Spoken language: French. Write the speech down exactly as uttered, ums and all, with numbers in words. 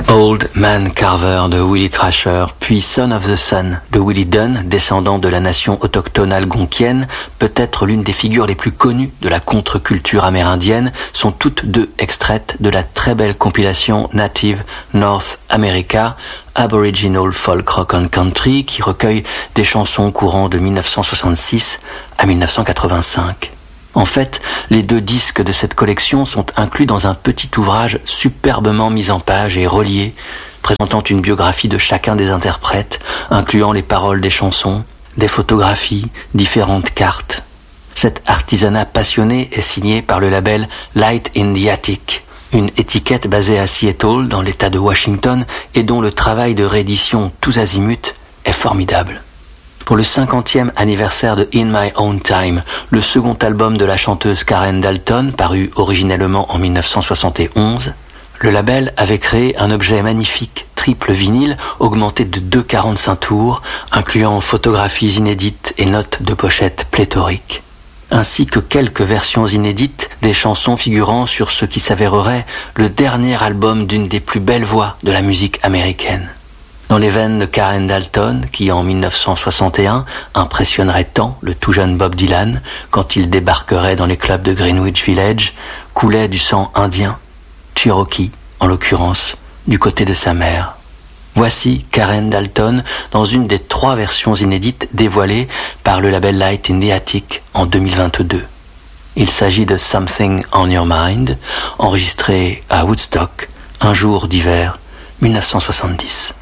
Old Man Carver de Willie Thrasher, puis Son of the Sun de Willie Dunn, descendant de la nation autochtone algonquienne, peut-être l'une des figures les plus connues de la contre-culture amérindienne, sont toutes deux extraites de la très belle compilation Native North America, Aboriginal Folk Rock and Country, qui recueille des chansons courant de mille neuf cent soixante-six à mille neuf cent quatre-vingt-cinq. En fait, les deux disques de cette collection sont inclus dans un petit ouvrage superbement mis en page et relié, présentant une biographie de chacun des interprètes, incluant les paroles des chansons, des photographies, différentes cartes. Cet artisanat passionné est signé par le label Light in the Attic, une étiquette basée à Seattle, dans l'État de Washington, et dont le travail de réédition tous azimuts est formidable. Pour le cinquantième anniversaire de In My Own Time, le second album de la chanteuse Karen Dalton, paru originellement en mille neuf cent soixante et onze, le label avait créé un objet magnifique, triple vinyle, augmenté de deux virgule quarante-cinq tours, incluant photographies inédites et notes de pochette pléthoriques, ainsi que quelques versions inédites des chansons figurant sur ce qui s'avérerait le dernier album d'une des plus belles voix de la musique américaine. Dans les veines de Karen Dalton, qui en mille neuf cent soixante et un impressionnerait tant le tout jeune Bob Dylan quand il débarquerait dans les clubs de Greenwich Village, coulait du sang indien, Cherokee en l'occurrence, du côté de sa mère. Voici Karen Dalton dans une des trois versions inédites dévoilées par le label Light in the Attic en deux mille vingt-deux. Il s'agit de Something on Your Mind, enregistré à Woodstock, un jour d'hiver mille neuf cent soixante-dix.